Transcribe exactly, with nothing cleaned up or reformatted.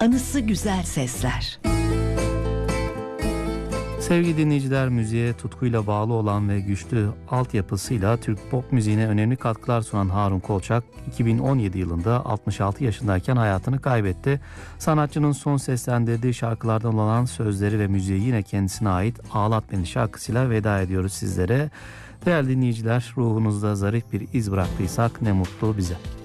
anısı güzel sesler. Sevgili dinleyiciler, müziğe tutkuyla bağlı olan ve güçlü altyapısıyla Türk pop müziğine önemli katkılar sunan Harun Kolçak, iki bin on yedi yılında altmış altı yaşındayken hayatını kaybetti. Sanatçının son seslendirdiği şarkılardan olan sözleri ve müziği yine kendisine ait Ağlat Beni şarkısıyla veda ediyoruz sizlere. Değerli dinleyiciler, ruhunuzda zarif bir iz bıraktıysak ne mutlu bize.